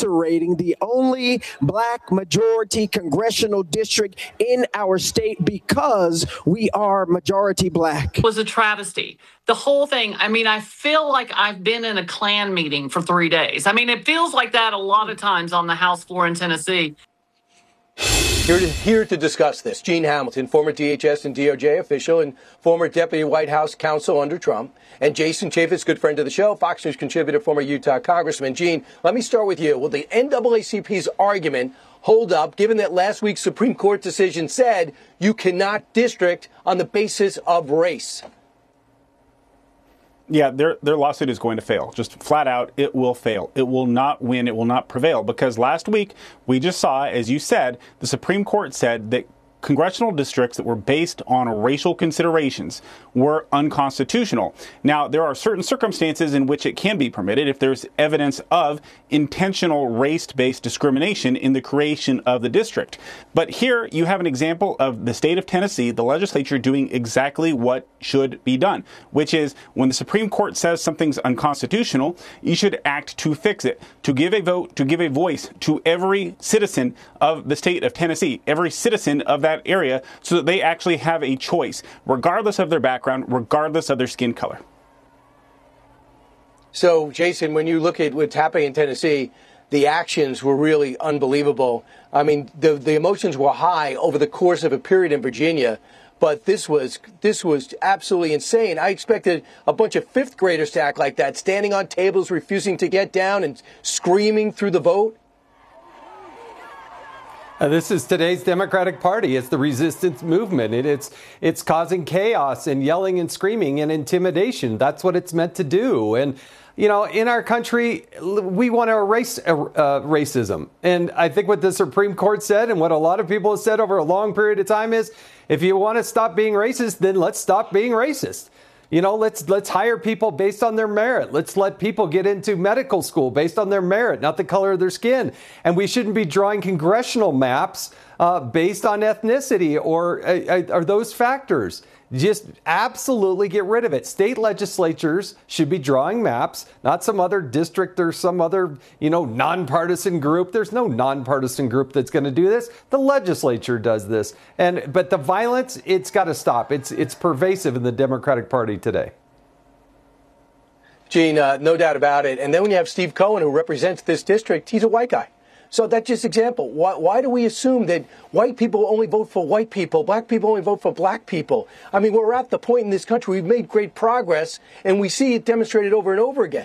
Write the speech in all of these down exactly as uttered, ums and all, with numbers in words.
eviscerating the only black majority congressional district in our state because we are majority black. Was a travesty. The whole thing, I mean, I feel like I've been in a Klan meeting for three days. I mean, it feels like that a lot of times on the House floor in Tennessee. Here to, here to discuss this, Gene Hamilton, former D H S and D O J official and former deputy White House counsel under Trump, and Jason Chaffetz, good friend of the show, Fox News contributor, former Utah congressman. Gene, let me start with you. Will the N double A C P's argument hold up, given that last week's Supreme Court decision said you cannot district on the basis of race? Yeah, their their lawsuit is going to fail. Just flat out, it will fail. It will not win. It will not prevail. Because last week, we just saw, as you said, the Supreme Court said that congressional districts that were based on racial considerations were unconstitutional. Now, there are certain circumstances in which it can be permitted if there's evidence of intentional race-based discrimination in the creation of the district. But here you have an example of the state of Tennessee, the legislature doing exactly what should be done, which is when the Supreme Court says something's unconstitutional, you should act to fix it, to give a vote, to give a voice to every citizen of the state of Tennessee, every citizen of that area, so that they actually have a choice, regardless of their background, regardless of their skin color. So, Jason, when you look at what's happening in Tennessee, the actions were really unbelievable. I mean, the the emotions were high over the course of a period in Virginia, but this was this was absolutely insane. I expected a bunch of fifth graders to act like that, standing on tables, refusing to get down and screaming through the vote. Uh, this is today's Democratic Party. It's the resistance movement. It, it's it's causing chaos and yelling and screaming and intimidation. That's what it's meant to do. And, you know, in our country, we want to erase uh, racism. And I think what the Supreme Court said and what a lot of people have said over a long period of time is, if you want to stop being racist, then let's stop being racist. You know, let's let's hire people based on their merit. Let's let people get into medical school based on their merit, not the color of their skin. And we shouldn't be drawing congressional maps uh, based on ethnicity or, uh, or those factors. Just absolutely get rid of it. State legislatures should be drawing maps, not some other district or some other, you know, nonpartisan group. There's no nonpartisan group that's going to do this. The legislature does this. And but the violence, it's got to stop. It's it's pervasive in the Democratic Party today. Gene, uh, no doubt about it. And then when you have Steve Cohen, who represents this district, he's a white guy. So that's just example. Why, why do we assume that white people only vote for white people, black people only vote for black people? I mean, we're at the point in this country, we've made great progress, and we see it demonstrated over and over again.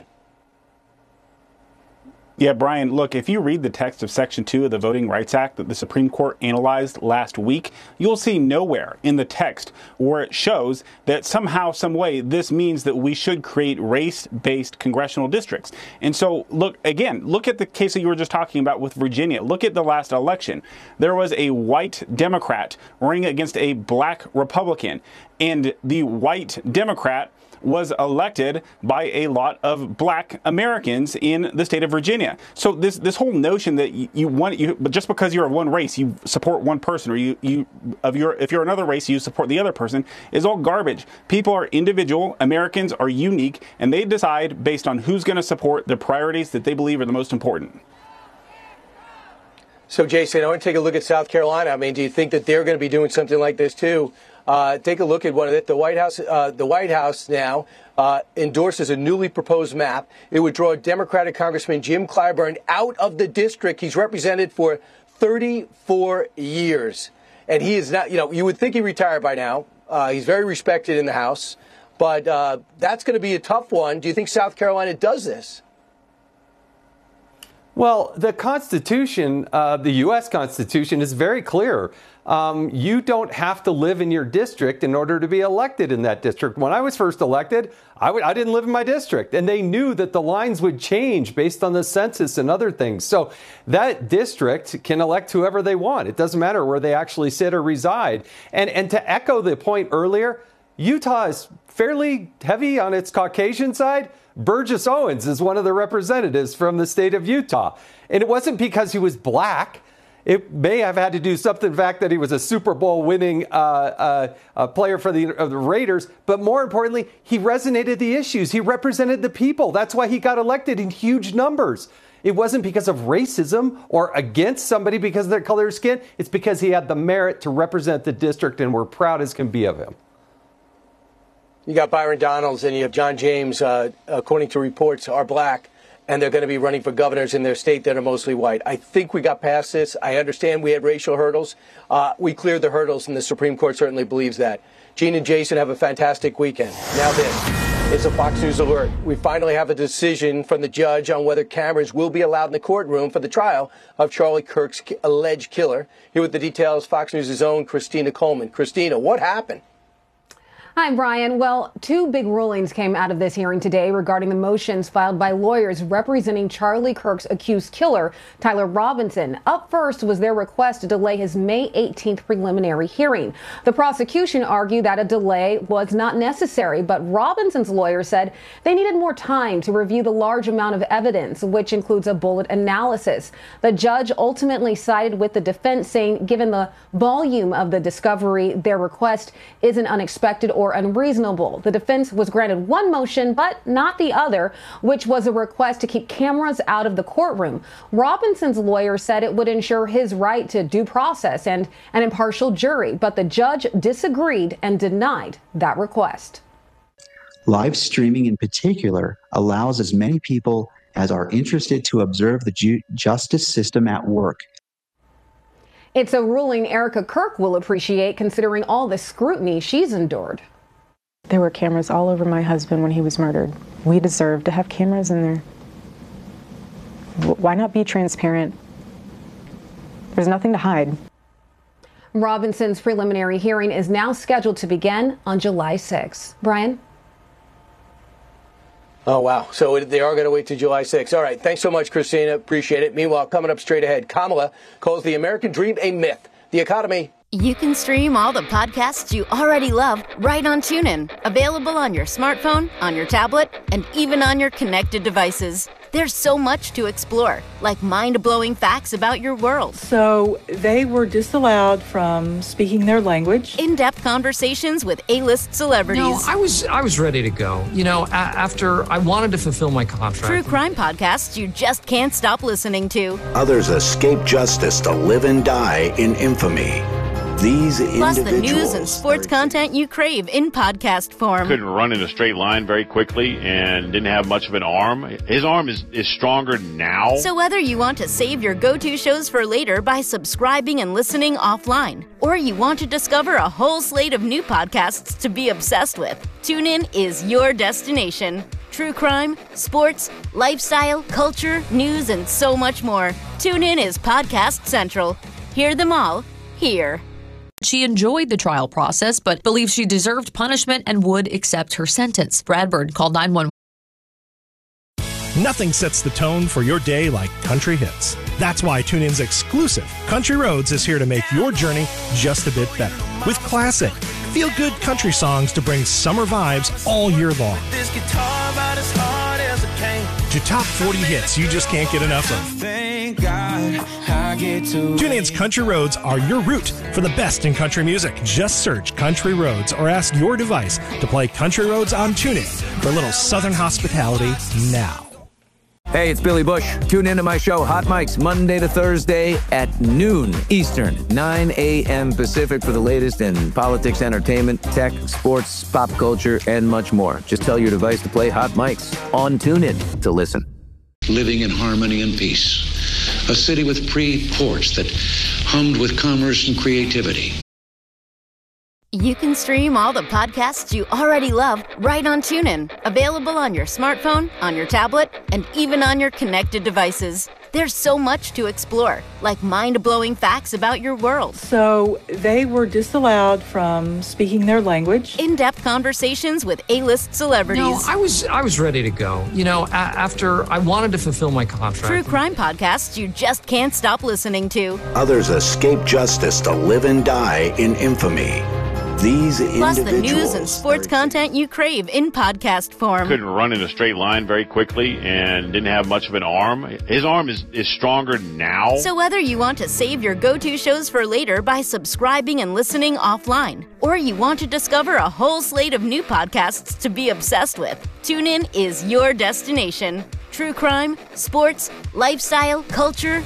Yeah, Brian, look, if you read the text of Section two of the Voting Rights Act that the Supreme Court analyzed last week, you'll see nowhere in the text where it shows that somehow, some way, this means that we should create race-based congressional districts. And so, look, again, look at the case that you were just talking about with Virginia. Look at the last election. There was a white Democrat running against a black Republican, and the white Democrat was elected by a lot of black Americans in the state of Virginia. So this this whole notion that you, you want you but just because you're of one race you support one person, or you you of your if you're another race you support the other person, is all garbage. People are individual. Americans are unique, and they decide based on who's going to support the priorities that they believe are the most important. So, Jason, I want to take a look at South Carolina. I mean, do you think that they're going to be doing something like this too? Uh, take a look at what the White House. Uh, the White House now uh, endorses a newly proposed map. It would draw Democratic Congressman Jim Clyburn out of the district he's represented for thirty-four years, and he is not. You know, you would think he retired by now. Uh, he's very respected in the House, but uh, that's going to be a tough one. Do you think South Carolina does this? Well, the Constitution, uh, the U S Constitution, is very clear. Um, you don't have to live in your district in order to be elected in that district. When I was first elected, I, w- I didn't live in my district, and they knew that the lines would change based on the census and other things. So that district can elect whoever they want. It doesn't matter where they actually sit or reside. And, and to echo the point earlier, Utah is fairly heavy on its Caucasian side. Burgess Owens is one of the representatives from the state of Utah. And it wasn't because he was black. It may have had to do something, the fact that he was a Super Bowl winning uh, uh, uh, player for the, uh, the Raiders. But more importantly, he resonated the issues. He represented the people. That's why he got elected in huge numbers. It wasn't because of racism or against somebody because of their color of skin. It's because he had the merit to represent the district, and we're proud as can be of him. You got Byron Donalds and you have John James, uh, according to reports, are black, and they're going to be running for governors in their state that are mostly white. I think we got past this. I understand we had racial hurdles. Uh, we cleared the hurdles, and the Supreme Court certainly believes that. Gene and Jason, have a fantastic weekend. Now this. It's a Fox News alert. We finally have a decision from the judge on whether cameras will be allowed in the courtroom for the trial of Charlie Kirk's alleged killer. Here with the details, Fox News' own Christina Coleman. Christina, what happened? Hi, Brian. Well, two big rulings came out of this hearing today regarding the motions filed by lawyers representing Charlie Kirk's accused killer, Tyler Robinson. Up first was their request to delay his May eighteenth preliminary hearing. The prosecution argued that a delay was not necessary, but Robinson's lawyer said they needed more time to review the large amount of evidence, which includes a bullet analysis. The judge ultimately sided with the defense, saying given the volume of the discovery, their request isn't unexpected or unreasonable. The defense was granted one motion, but not the other, which was a request to keep cameras out of the courtroom. Robinson's lawyer said it would ensure his right to due process and an impartial jury, but the judge disagreed and denied that request. Live streaming in particular allows as many people as are interested to observe the ju- justice system at work. It's a ruling Erica Kirk will appreciate, considering all the scrutiny she's endured. There were cameras all over my husband when he was murdered. We deserve to have cameras in there. Why not be transparent? There's nothing to hide. Robinson's preliminary hearing is now scheduled to begin on July sixth. Brian? Oh, wow. So they are going to wait till July sixth. All right. Thanks so much, Christina. Appreciate it. Meanwhile, coming up straight ahead, Kamala calls the American dream a myth. The economy. You can stream all the podcasts you already love right on TuneIn. Available on your smartphone, on your tablet, and even on your connected devices. There's so much to explore, like mind-blowing facts about your world. So they were disallowed from speaking their language. In-depth conversations with A-list celebrities. No, I was I was ready to go. You know, a- after I wanted to fulfill my contract. True crime podcasts you just can't stop listening to. Others escape justice to live and die in infamy. These Plus individuals. the news and sports content you crave in podcast form. Couldn't run in a straight line very quickly and didn't have much of an arm. His arm is, is stronger now. So whether you want to save your go-to shows for later by subscribing and listening offline, or you want to discover a whole slate of new podcasts to be obsessed with, TuneIn is your destination. True crime, sports, lifestyle, culture, news, and so much more. TuneIn is Podcast Central. Hear them all here. She enjoyed the trial process, but believes she deserved punishment and would accept her sentence. Brad Bird called nine one one. Nothing sets the tone for your day like country hits. That's why TuneIn's exclusive Country Roads is here to make your journey just a bit better. With classic, feel-good country songs to bring summer vibes all year long. This guitar about as hard as it can. To top forty hits you just can't get enough of. Thank God I get to TuneIn's Country Roads are your route for the best in country music. Just search Country Roads or ask your device to play Country Roads on TuneIn for a little Southern hospitality now. Hey, it's Billy Bush. Tune into my show, Hot Mics, Monday to Thursday at noon Eastern, nine a.m. Pacific for the latest in politics, entertainment, tech, sports, pop culture, and much more. Just tell your device to play Hot Mics on TuneIn to listen. Living in harmony and peace. A city with free ports that hummed with commerce and creativity. You can stream all the podcasts you already love right on TuneIn. Available on your smartphone, on your tablet, and even on your connected devices. There's so much to explore, like mind-blowing facts about your world. So they were disallowed from speaking their language. In-depth conversations with A-list celebrities. No, I was I was ready to go. You know, a- after I wanted to fulfill my contract. True crime podcasts you just can't stop listening to. Others escape justice to live and die in infamy. These Plus individuals. the news and sports content you crave in podcast form. Couldn't run in a straight line very quickly and didn't have much of an arm. His arm is, is stronger now. So whether you want to save your go-to shows for later by subscribing and listening offline, or you want to discover a whole slate of new podcasts to be obsessed with, TuneIn is your destination. True crime, sports, lifestyle, culture,